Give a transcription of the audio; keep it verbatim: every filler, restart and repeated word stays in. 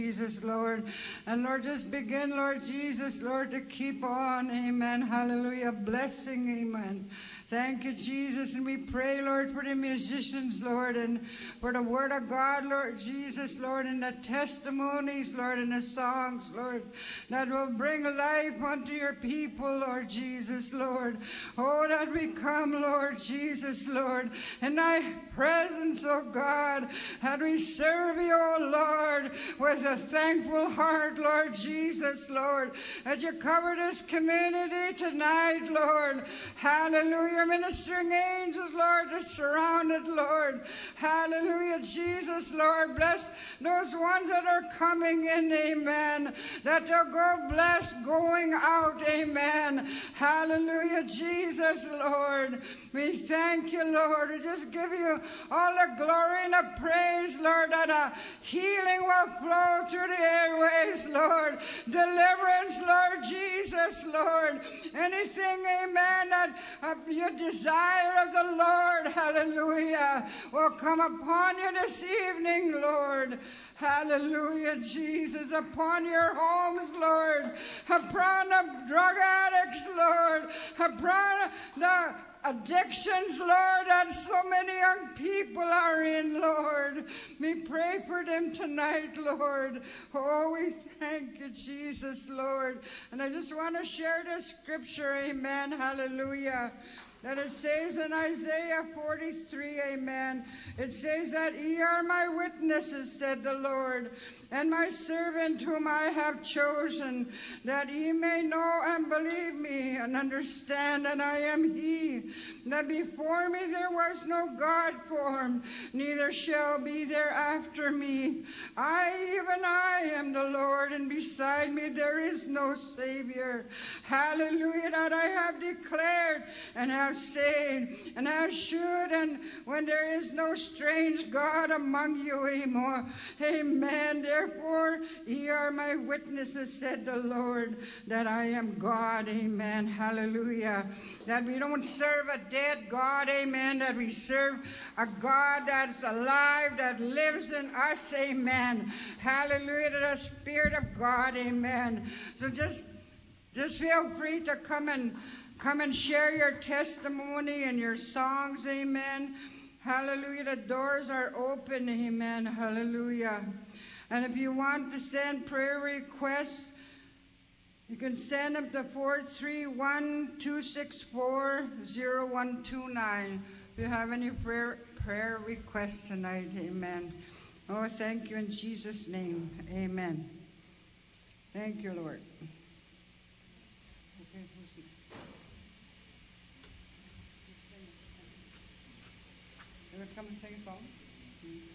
Jesus, Lord. And Lord, just begin, Lord Jesus, Lord, to keep on. Amen. Hallelujah. Blessing. Amen. Thank you, Jesus. And we pray, Lord, for the musicians, Lord, and for the word of God, Lord Jesus, Lord, and the testimonies, Lord, and the songs, Lord, that will bring life unto your people, Lord Jesus, Lord. Oh, that we come, Lord Jesus, Lord, in thy presence, oh God, that we serve you, oh Lord, with a thankful heart, Lord Jesus, Lord, that you cover this community tonight, Lord. Hallelujah. Ministering angels, Lord, to surround it, Lord. Hallelujah, Jesus, Lord. Bless those ones that are coming in, amen. That they'll go blessed going out, amen. Hallelujah, Jesus, Lord. We thank you, Lord. We just give you all the glory and the praise, Lord, that a healing will flow through the airways, Lord. Deliverance, Lord Jesus, Lord. Anything, amen, that uh, your desire of the Lord, hallelujah, will come upon you this evening, Lord. Hallelujah, Jesus, upon your homes, Lord, upon the drug addicts, Lord, upon the addictions, Lord, that so many young people are in, Lord. We pray for them tonight, Lord. Oh, we thank you, Jesus, Lord. And I just want to share this scripture, amen, hallelujah, that it says in Isaiah forty-three, amen. It says that ye are my witnesses, said the Lord, and my servant whom I have chosen, that ye may know and believe me and understand that I am he, that before me there was no God formed, neither shall be there after me. I, even I, am the Lord, and beside me there is no Savior. Hallelujah, that I have declared and have said, and I should, and when there is no strange God among you anymore. Amen. Therefore, ye are my witnesses, said the Lord, that I am God. Amen. Hallelujah. That we don't serve a dead God. Amen. That we serve a God that's alive, that lives in us. Amen. Hallelujah. To the Spirit of God. Amen. So just, just feel free to come and come and share your testimony and your songs. Amen. Hallelujah. The doors are open. Amen. Hallelujah. And if you want to send prayer requests, you can send them to four three one, two six four, zero one two nine. If you have any prayer, prayer requests tonight, amen. Oh, thank you in Jesus' name. Amen. Thank you, Lord. Okay, you would come and sing a song?